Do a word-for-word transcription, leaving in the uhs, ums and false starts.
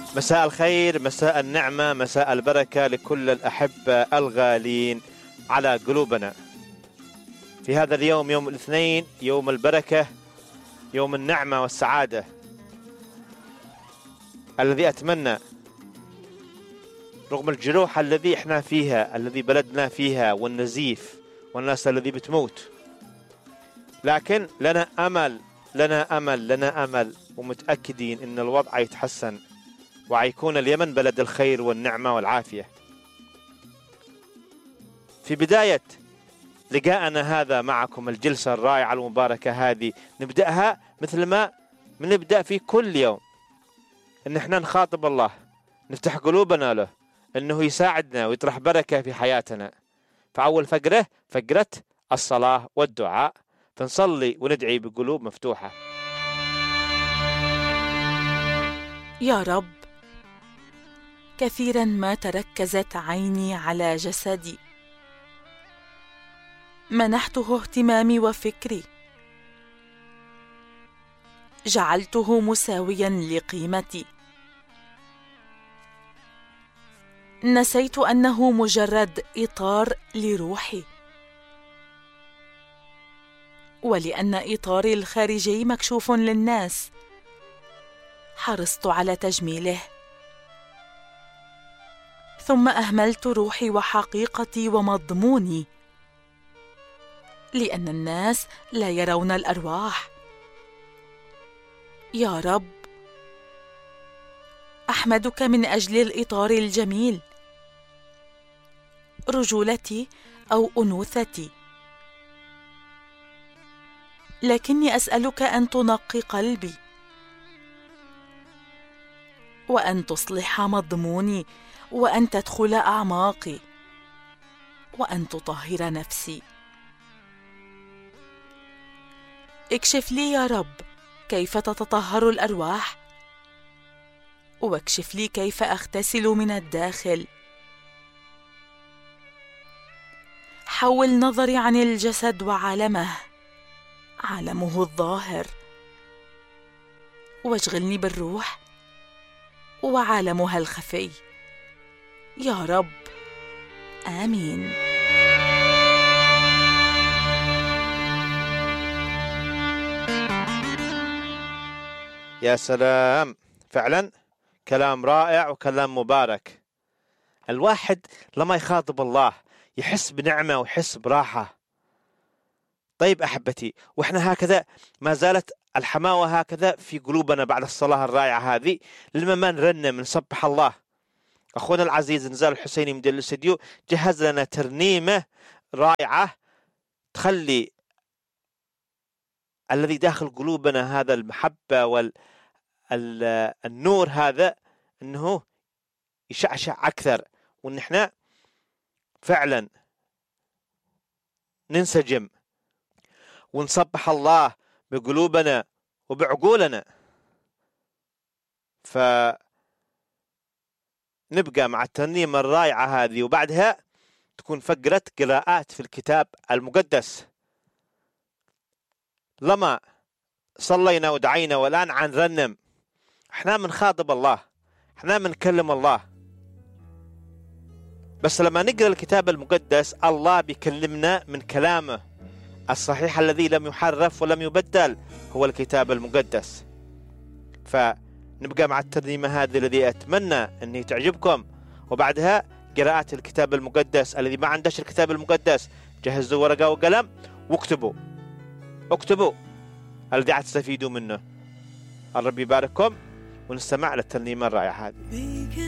مساء الخير، مساء النعمة، مساء البركة لكل الأحبة الغالين على قلوبنا في هذا اليوم، يوم الاثنين، يوم البركة، يوم النعمة والسعادة، الذي أتمنى رغم الجروح الذي احنا فيها، الذي بلدنا فيها، والنزيف والناس الذي بتموت، لكن لنا أمل لنا أمل لنا أمل ومتأكدين إن الوضع يتحسن وعيكون اليمن بلد الخير والنعمة والعافية. في بداية لقاءنا هذا معكم، الجلسة الرائعة المباركة هذه نبدأها مثل ما نبدأ في كل يوم، إن احنا نخاطب الله، نفتح قلوبنا له، إنه يساعدنا ويطرح بركة في حياتنا. فأول فقرة فقرة الصلاة والدعاء، فنصلي وندعي بقلوب مفتوحة. يا رب، كثيرا ما تركزت عيني على جسدي، منحته اهتمامي وفكري، جعلته مساويا لقيمتي، نسيت أنه مجرد إطار لروحي، ولأن إطاري الخارجي مكشوف للناس حرصت على تجميله، ثم أهملت روحي وحقيقتي ومضموني، لأن الناس لا يرون الأرواح. يا رب، أحمدك من أجل الإطار الجميل، رجولتي أو أنوثتي، لكني أسألك أن تنقي قلبي، وأن تصلح مضموني، وأن تدخل أعماقي، وأن تطهر نفسي. اكشف لي يا رب كيف تتطهر الأرواح، واكشف لي كيف أغتسل من الداخل. حول نظري عن الجسد وعالمه، عالمه الظاهر، واشغلني بالروح وعالمها الخفي. يا رب، آمين. يا سلام، فعلا كلام رائع وكلام مبارك. الواحد لما يخاطب الله يحس بنعمة ويحس براحة. طيب أحبتي، وإحنا هكذا ما زالت الحماوة هكذا في قلوبنا بعد الصلاة الرائعة هذه، لما ما نرنم نسبح الله. أخونا العزيز نزال الحسيني مدير الاستديو جهز لنا ترنيمة رائعة تخلي الذي داخل قلوبنا هذا المحبة والنور هذا أنه يشعشع أكثر، وأن احنا فعلا ننسجم ونصبح الله بقلوبنا وبعقولنا. فنبقى مع الترنيمة الرائعة هذه، وبعدها تكون فقرة قراءات في الكتاب المقدس. لما صلينا ودعينا والآن عن رنم، احنا منخاطب الله، احنا منكلم الله. بس لما نقرأ الكتاب المقدس الله بيكلمنا من كلامه الصحيح الذي لم يحرف ولم يبدل، هو الكتاب المقدس. فنبقى مع الترنيمة هذه الذي أتمنى أن تعجبكم، وبعدها قراءة الكتاب المقدس. الذي ما عندش الكتاب المقدس جهزوا ورقة وقلم واكتبوا اكتبوا الذي تستفيدوا منه. الرب يبارككم، ونستمع للترنيمة الرائعة هذه.